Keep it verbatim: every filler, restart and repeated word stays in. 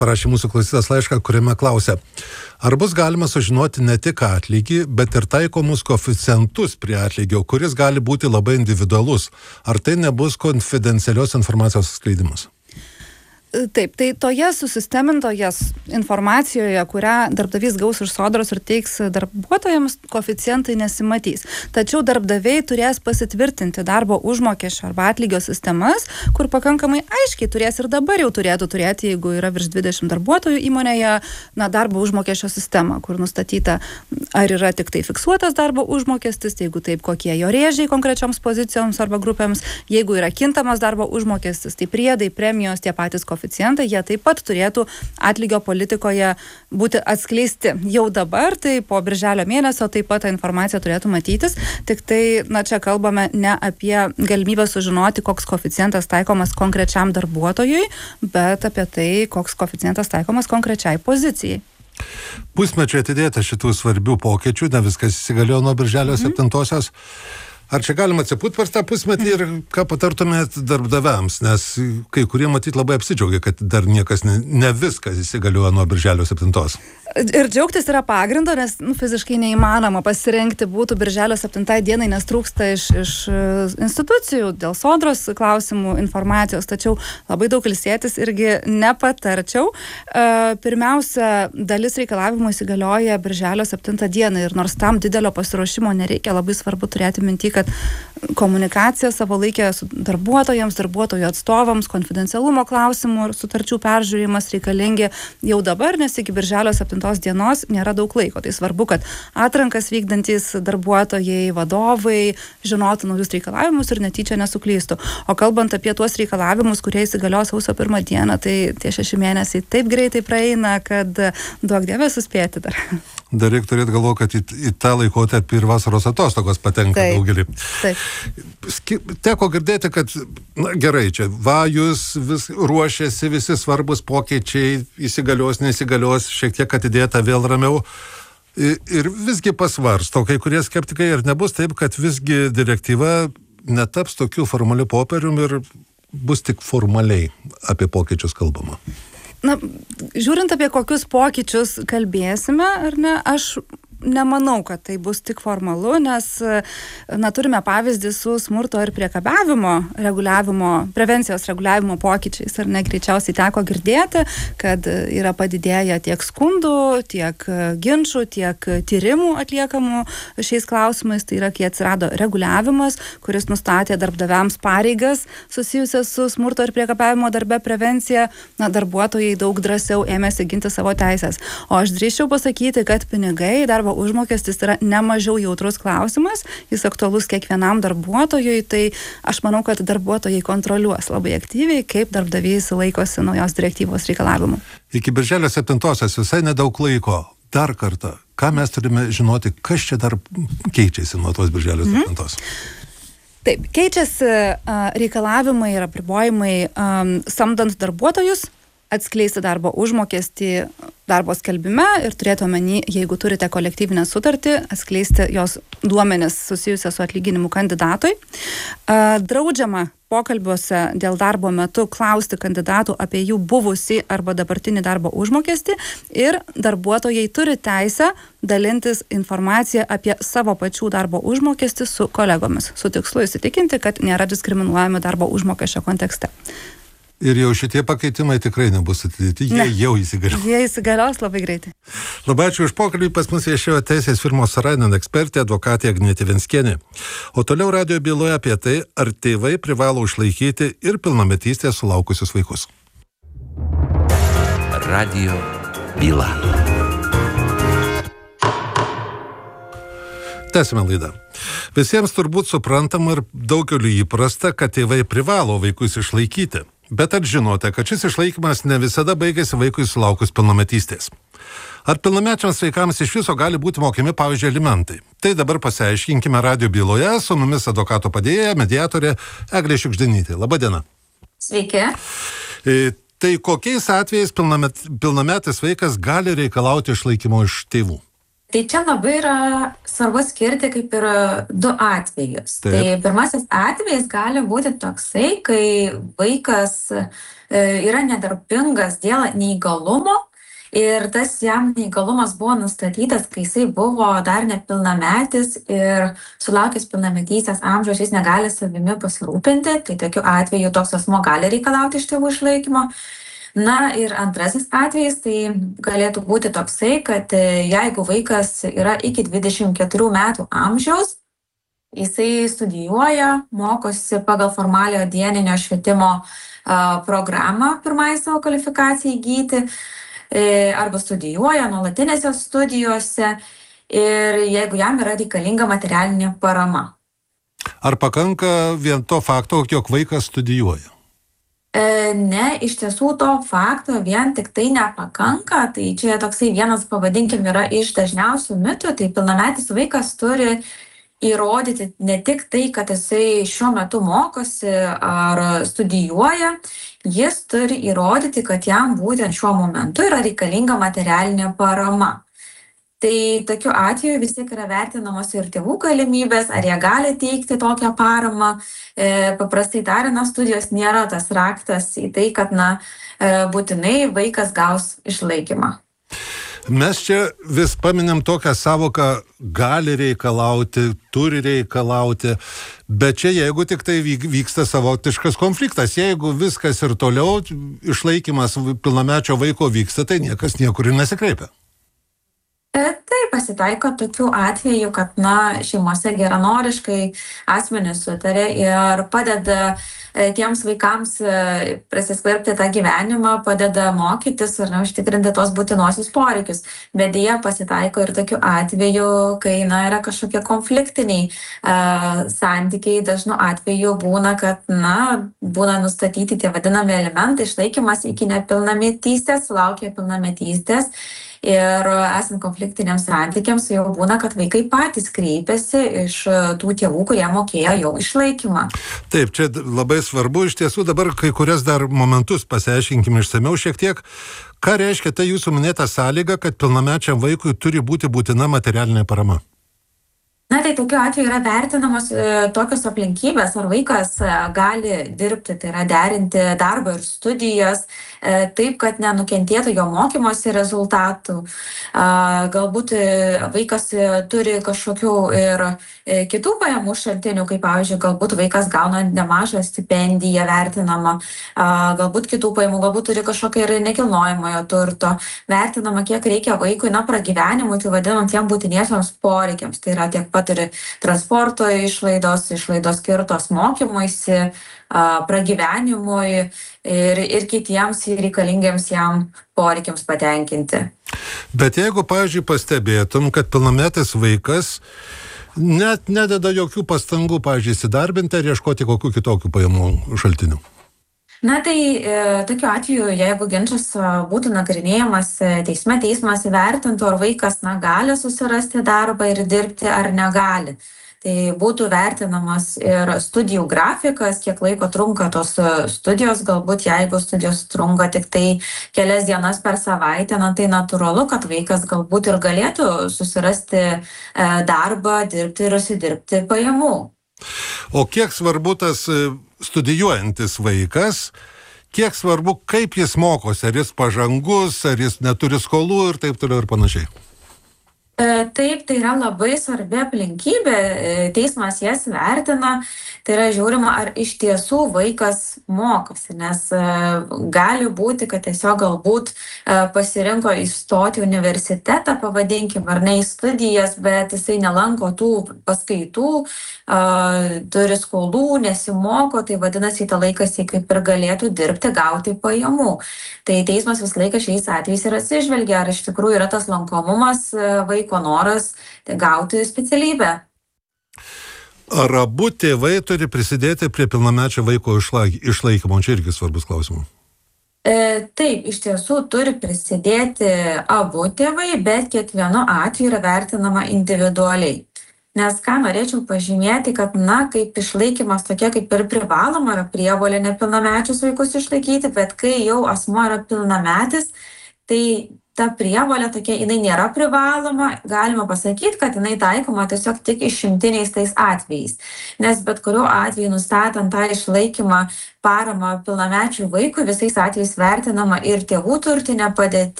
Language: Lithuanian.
parašė mūsų klausytas laišką, kuriame klausia, ar bus galima sužinoti ne tik atlygį, bet ir taikomus koeficientus prie atlygio, kuris gali būti labai individualus. Ar tai nebus konfidencialios informacijos skleidimas? Taip, tai toje susistemintoje informacijoje, kurią darbdavys gaus iš Sodros ir teiks darbuotojams, koeficientai nesimatys. Tačiau darbdaviai turės pasitvirtinti darbo užmokesčio arba atlygio sistemas, kur pakankamai aiškiai turės ir dabar jau turėtų turėti, jeigu yra virš dvidešimt darbuotojų įmonėje, na, darbo užmokesčio sistemą, kur nustatyta, ar yra tik tai fiksuotas darbo užmokestis, jeigu taip, kokie jo rėžiai konkrečioms pozicijoms arba grupėms, jeigu yra kintamas darbo užmokestis, tai priedai, premijos, tie patys koeficientai. Koeficientai, jie taip pat turėtų atlygio politikoje būti atskleisti jau dabar, tai po birželio mėnesio taip pat ta informacija turėtų matytis, tik tai, na, čia kalbame ne apie galimybę sužinoti, koks koeficientas taikomas konkrečiam darbuotojui, bet apie tai, koks koeficientas taikomas konkrečiai pozicijai. Pusmečio atidėta šitų svarbių pokyčių, ne viskas įsigaliojo nuo birželio mm. septintosios. Ar čia galima atsipūt per tą pusmetį ir ką patartumėt darbdaviams, nes kai kurie matyt labai apsidžiaugia, kad dar niekas, ne, ne viskas įsigalioja nuo birželio septintos. Ir džiaugtis yra pagrindo, nes nu, fiziškai neįmanoma pasirinkti būtų birželio septintai dienai, nes trūksta iš, iš institucijų dėl Sodros klausimų informacijos, tačiau labai daug ilsėtis irgi nepatarčiau. Pirmiausia, dalis reikalavimų įsigalioja birželio septintą dieną ir nors tam didelio pasiruošimo nereikia, labai svarbu turėti minty, kad komunikacija savo laikė su darbuotojams, darbuotojų atstovams, konfidencialumo klausimų ir sutarčių peržiūrėjimas reikalingi jau dabar, nes iki birželio septintos dienos nėra daug laiko. Tai svarbu, kad atrankas vykdantys darbuotojai, vadovai žinotų naujus reikalavimus ir netyčia nesuklystų. O kalbant apie tuos reikalavimus, kurie įsigalios sausio pirmą dieną, tai tie šeši mėnesiai taip greitai praeina, kad duok Dieve suspėti dar. Dar reikia turėti galvo, kad į, į tą laikotarpį ir vasaros atostogos patenka taip, daugelį. Taip. Teko girdėti, kad na, gerai, čia va, jūs vis ruošiasi, visi svarbus pokyčiai, įsigalios, neįsigalios, šiek tiek atidėta, vėl ramiau. Ir visgi pasvarsto, kai kurie skeptikai, ir nebus taip, kad visgi direktyva netaps tokių formalių popierium ir bus tik formaliai apie pokyčius kalbama. Na, žiūrint apie kokius pokyčius kalbėsime, ar ne, aš nemanau, kad tai bus tik formalu, nes na, turime pavyzdį su smurto ir priekabiavimo reguliavimo, prevencijos reguliavimo pokyčiais, ar ne, greičiausiai teko girdėti, kad yra padidėję tiek skundų, tiek ginčų, tiek tyrimų atliekamų šiais klausimais, tai yra, kai atsirado reguliavimas, kuris nustatė darbdaviams pareigas susijusias su smurto ir priekabiavimo darbe prevencija, na, darbuotojai daug drąsiau ėmėsi ginti savo teisės. O aš drįsčiau pasakyti, kad pinigai, darbo užmokestis yra nemažiau jautrus klausimas, jis aktualus kiekvienam darbuotojui, tai aš manau, kad darbuotojai kontroliuos labai aktyviai, kaip darbdavys laikosi naujos direktyvos reikalavimų. Iki birželio septintosios visai nedaug laiko. Dar kartą, ką mes turime žinoti, kas čia dar keičiasi nuo tos birželio mhm. septintos? Taip, keičiasi reikalavimai ir apribojimai um, samdant darbuotojus, atskleisti darbo užmokestį darbo skelbime ir turėti omeny, jeigu turite kolektyvinę sutartį, atskleisti jos duomenis susijusią su atlyginimu kandidatui. Draudžiama pokalbiuose dėl darbo metu klausti kandidatų apie jų buvusį arba dabartinį darbo užmokestį ir darbuotojai turi teisę dalintis informaciją apie savo pačių darbo užmokestį su kolegomis, su tikslu įsitikinti, kad nėra diskriminuojami darbo užmokesčio kontekste. Ir jau šitie pakeitimai tikrai nebus atidėti, jie ne. jau įsigalios. Jie įsigalios labai greitai. Labai ačiū už pokalbį, pas mus viešėjo teisės firmos Sorainen ekspertė, advokatė Agnietė Venckienė. O toliau radijo byloje apie tai, ar tėvai privalo išlaikyti ir pilnametystės sulaukusius vaikus. Radijo byla. Tęsime laidą. Visiems turbūt suprantama ir daugeliu įprasta, kad tėvai privalo vaikus išlaikyti. Bet ar žinote, kad šis išlaikymas ne visada baigėsi vaikui sulaukus pilnametystės? Ar pilnamečiams vaikams iš viso gali būti mokami, pavyzdžiui, alimentai? Tai dabar pasiaiškinkime radijo byloje, su mumis advokato padėjėja, mediatorė Eglė Šiugždinytė. Labadiena. Sveiki. E, tai kokiais atvejais pilnamet, pilnametis vaikas gali reikalauti išlaikymo iš tėvų? Tai čia labai yra svarbu skirti kaip ir du atvejus. Taip. Tai pirmasis atvejis gali būti toksai, kai vaikas yra nedarbingas dėl neįgalumo ir tas jam neįgalumas buvo nustatytas, kai jisai buvo dar nepilnametis ir sulaukęs pilnametystės amžiaus jis negali savimi pasirūpinti, tai tokiu atveju toks asmuo gali reikalauti iš tėvų išlaikymo. Na ir antrasis atvejis tai galėtų būti toksai, kad jeigu vaikas yra iki dvidešimt keturių metų amžiaus, jisai studijuoja, mokosi pagal formaliojo dieninio švietimo uh, programą pirmai savo kvalifikacijai įgyti, arba studijuoja nuolatinėse studijose ir jeigu jam yra reikalinga materialinė parama. Ar pakanka vien to fakto, jog vaikas studijuoja? E, ne, iš tiesų to fakto vien tik tai nepakanka, tai čia toksai vienas, pavadinkim, yra iš dažniausių mitų, tai pilnametis vaikas turi įrodyti ne tik tai, kad jisai šiuo metu mokosi ar studijuoja, jis turi įrodyti, kad jam būtent šiuo momentu yra reikalinga materialinė parama. Tai tokiu atveju vis tiek yra vertinamos ir tėvų galimybės, ar jie gali teikti tokią paramą. E, paprastai tariant, studijos nėra tas raktas į tai, kad na, e, būtinai vaikas gaus išlaikymą. Mes čia vis paminėm tokią savoką gali reikalauti, turi reikalauti, bet čia jeigu tik tai vyksta savotiškas konfliktas, jeigu viskas ir toliau išlaikymas pilnamečio vaiko vyksta, tai niekas niekur ir nesikreipia. Taip, pasitaiko tokių atvejų, kad na, šeimose geranoriškai asmenys sutarė ir padeda tiems vaikams prasiskverbti tą gyvenimą, padeda mokytis ir na, užtikrinti tos būtinuosius poreikius. Bet deja pasitaiko ir tokių atvejų, kai na, yra kažkokie konfliktiniai uh, santykiai. Dažnu atveju būna, kad na, būna nustatyti tie vadinami elementai, išlaikymas iki nepilnametystės, sulaukia pilnametystės. Ir esant konfliktiniams santykiams jau būna, kad vaikai patys kreipiasi iš tų tėvų, kurie mokėjo jau išlaikymą. Taip, čia labai svarbu, iš tiesų dabar kai kurias dar momentus pasiaiškinkime išsamiau šiek tiek. Ką reiškia ta jūsų minėta sąlyga, kad pilnamečiam vaikui turi būti būtina materialinė parama? Na tai tokiu atveju yra vertinamos e, tokios aplinkybės, ar vaikas e, gali dirbti, tai yra derinti darbą ir studijas, e, taip, kad nenukentėtų jo mokymosi rezultatų. A, galbūt e, vaikas e, turi kažkokių ir e, kitų pajamų šaltinių, kaip pavyzdžiui, galbūt vaikas gauna nemažą stipendiją vertinamą, a, galbūt kitų pajamų, galbūt turi kažkokią ir nekilnojamojo turto, vertinama, kiek reikia vaikui, na, pragyvenimui, tai vadinam tiem būtiniesiams poreikiams, tai yra tiek pat ir transporto išlaidos, išlaidos skirtos mokymuisi, pragyvenimui ir, ir kitiems reikalingiems jam poreikiams patenkinti. Bet jeigu, pavyzdžiui, pastebėtum, kad pilnametis vaikas net nededa jokių pastangų, pavyzdžiui, įsidarbinti ar ieškoti kokių kitokių pajamų šaltinių? Na tai e, tokiu atveju, jeigu ginčas būtų nagrinėjamas teisme, teismas įvertintų, ar vaikas na, gali susirasti darbą ir dirbti ar negali. Tai būtų vertinamas ir studijų grafikas, kiek laiko trunka tos studijos, galbūt jeigu studijos trunka tik tai kelias dienas per savaitę, na, tai natūralu, kad vaikas galbūt ir galėtų susirasti e, darbą, dirbti ir užsidirbti pajamų. O kiek svarbu tas studijuojantis vaikas, kiek svarbu, kaip jis mokosi, ar jis pažangus, ar jis neturi skolų ir taip toliau ir panašiai? Taip, tai yra labai svarbi aplinkybė, teismas jas vertina, tai yra žiūrima, ar iš tiesų vaikas mokosi, nes gali būti, kad tiesiog galbūt pasirinko įstoti į universitetą, pavadinkim, ar ne į studijas, bet jisai nelanko tų paskaitų, turi skolų, nesimoko, tai vadinasi, į tą laiką jisai kaip ir galėtų dirbti, gauti pajamų. Tai teismas visą laiką šiais atvejais ir atsižvelgia, ar iš tikrųjų yra tas lankomumas vaiko noras gauti specialybę. Ar abu tėvai turi prisidėti prie pilnamečio vaiko išlaikymo? Čia irgi svarbus klausimas. E, taip, iš tiesų turi prisidėti abu tėvai, bet kiekvienu atveju yra vertinama individualiai. Nes ką norėčiau pažymėti, kad, na, kaip išlaikymas tokia kaip ir privaloma yra prievolė nepilnamečius vaikus išlaikyti, bet kai jau asmuo yra pilnametis, tai ta prievolė tokia, jinai nėra privaloma, galima pasakyti, kad jinai taikoma tiesiog tik išimtiniais tais atvejais. Nes bet kuriuo atveju nustatant tą išlaikymą paramą pilnamečių vaikų, visais atvejais vertinama ir tėvų turtinė padėtis,